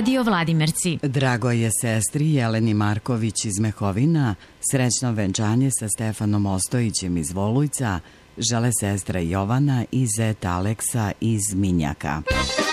Radio Vladimirci. Drago je sestri Jeleni Marković iz Mehovina, srećno venčanje sa Stefanom Ostojićem iz Volujca, žele sestra Jovana i zet Aleksa iz Minjaka.